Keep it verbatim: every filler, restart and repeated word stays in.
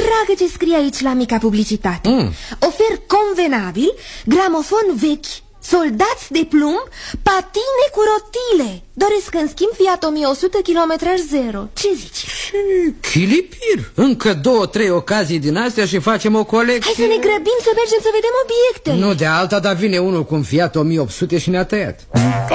dragă ce scrie aici la mica publicitate. mm. Ofer convenabil, gramofon vechi, soldați de plumb, patine cu rotile. Doresc în schimb Fiat o mie o sută kilometraj zero. Ce zici? Chilipir. Încă două, trei ocazii din astea și facem o colecție. Hai să ne grăbim să mergem să vedem obiectele. Nu de alta, dar vine unul cu un Fiat o mie opt sute și ne-a tăiat.